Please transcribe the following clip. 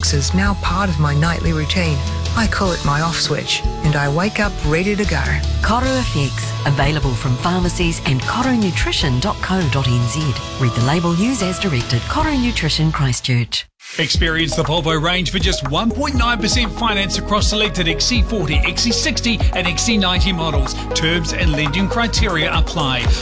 is now part of my nightly routine. I call it my off switch, and I wake up ready to go. CoroFX, available from pharmacies and coronutrition.co.nz. Read the label, use as directed. Coro Nutrition, Christchurch. Experience the Volvo range for just 1.9% finance across selected XC40, XC60 and XC90 models. Terms and lending criteria apply.